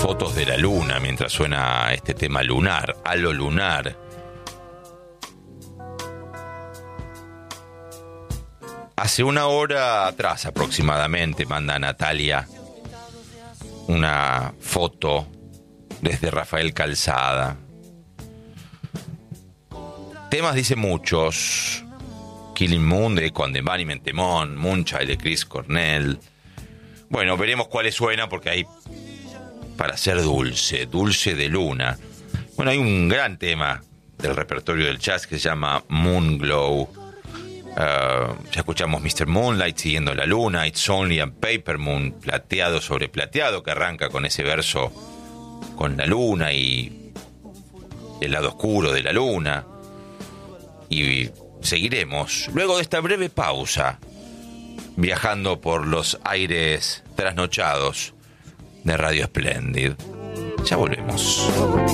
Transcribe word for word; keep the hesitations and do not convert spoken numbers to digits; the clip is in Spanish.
fotos de la luna mientras suena este tema lunar, a lo lunar. Hace una hora atrás aproximadamente manda Natalia una foto desde Rafael Calzada. Temas dice muchos. Killing Moon de Condemned y Mentemón, Moonchild de Chris Cornell. Bueno, veremos cuáles suenan porque hay para ser dulce, dulce de luna. Bueno, hay un gran tema del repertorio del jazz que se llama Moon Glow. Uh, ya escuchamos mister Moonlight siguiendo la luna, It's Only a Paper Moon, plateado sobre plateado, que arranca con ese verso con la luna y el lado oscuro de la luna. Y seguiremos luego de esta breve pausa viajando por los aires trasnochados de Radio Splendid. Ya volvemos.